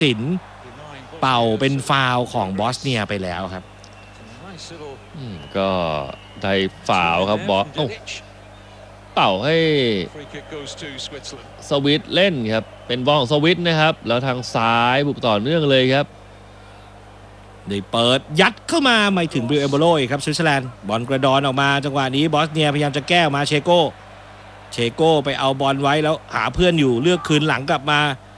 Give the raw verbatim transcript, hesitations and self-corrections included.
สินเป่าเป็นฟาวล์ของบอสเนียไปแล้วครับก็ได้ฟาวล์ครับบอสเป่าให้สวิตเล่นครับเป็นบอลของสวิตนะครับแล้วทางซ้ายบุกต่อเนื่องเลยครับได้เปิดยัดเข้ามาไม่ถึงบริเอโบโลครับสวิตเซอร์แลนด์บอลกระดอนออกมาจังหวะนี้บอสเนียพยายามจะแก้มาเชโก้เชโก้ไปเอาบอลไว้แล้วหาเพื่อนอยู่เลือกคืนหลังกลับมา